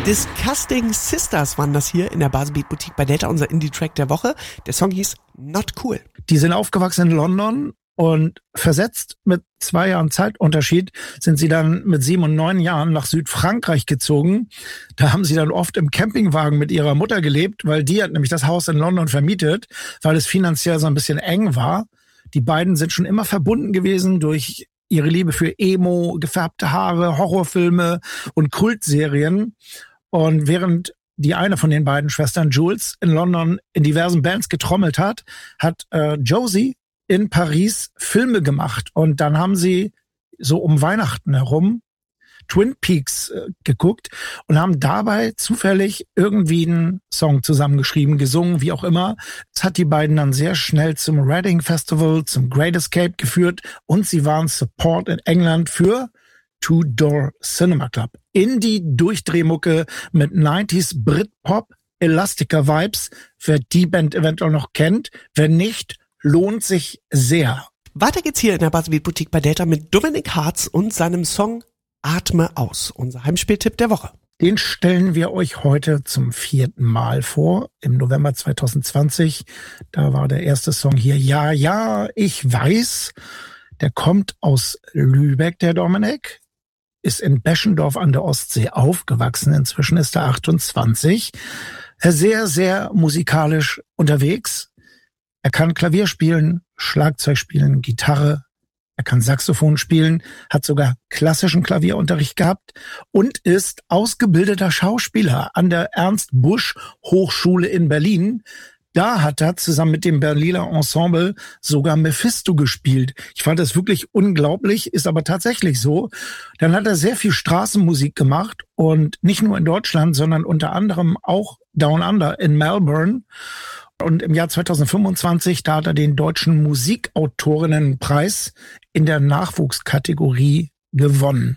Disgusting Sisters waren das hier in der Baselbeat Boutique bei Delta, unser Indie-Track der Woche. Der Song hieß Not Cool. Die sind aufgewachsen in London und versetzt mit 2 Jahren Zeitunterschied sind sie dann mit 7 und 9 Jahren nach Südfrankreich gezogen. Da haben sie dann oft im Campingwagen mit ihrer Mutter gelebt, weil die hat nämlich das Haus in London vermietet, weil es finanziell so ein bisschen eng war. Die beiden sind schon immer verbunden gewesen durch ihre Liebe für Emo, gefärbte Haare, Horrorfilme und Kultserien. Und während die eine von den beiden Schwestern, Jules, in London in diversen Bands getrommelt hat, hat Josie in Paris Filme gemacht. Und dann haben sie so um Weihnachten herum Twin Peaks geguckt und haben dabei zufällig irgendwie einen Song zusammengeschrieben, gesungen, wie auch immer. Das hat die beiden dann sehr schnell zum Reading Festival, zum Great Escape geführt und sie waren Support in England für Two Door Cinema Club. Indie-Durchdrehmucke mit 90s Britpop, Elastica-Vibes. Wer die Band eventuell noch kennt, wer nicht, lohnt sich sehr. Weiter geht's hier in der Baselbeat Boutique bei Delta mit Dominic Hartz und seinem Song Atme aus, unser Heimspieltipp der Woche. Den stellen wir euch heute zum 4. Mal vor, im November 2020. Da war der erste Song hier, Ja, ich weiß. Der kommt aus Lübeck, der Dominic. Ist in Beschendorf an der Ostsee aufgewachsen. Inzwischen ist er 28. Sehr, sehr musikalisch unterwegs. Er kann Klavier spielen, Schlagzeug spielen, Gitarre. Er kann Saxophon spielen, hat sogar klassischen Klavierunterricht gehabt und ist ausgebildeter Schauspieler an der Ernst-Busch-Hochschule in Berlin. Da hat er zusammen mit dem Berliner Ensemble sogar Mephisto gespielt. Ich fand das wirklich unglaublich, ist aber tatsächlich so. Dann hat er sehr viel Straßenmusik gemacht und nicht nur in Deutschland, sondern unter anderem auch Down Under in Melbourne. Und im Jahr 2025, da hat er den Deutschen Musikautorinnenpreis in der Nachwuchskategorie gewonnen.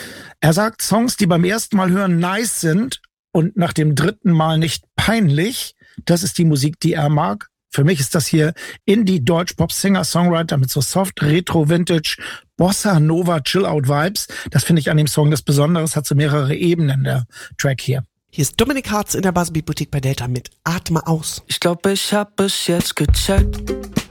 Er sagt, Songs, die beim ersten Mal hören nice sind und nach dem 3. Mal nicht peinlich, das ist die Musik, die er mag. Für mich ist das hier Indie-Deutsch-Pop-Singer-Songwriter mit so Soft, Retro, Vintage, Bossa Nova, Chill-Out-Vibes. Das finde ich an dem Song das Besondere. Es hat so mehrere Ebenen, der Track hier. Hier ist Dominic Hartz in der Baselbeat Boutique bei Delta mit Atme aus. Ich glaube, ich hab es jetzt gecheckt.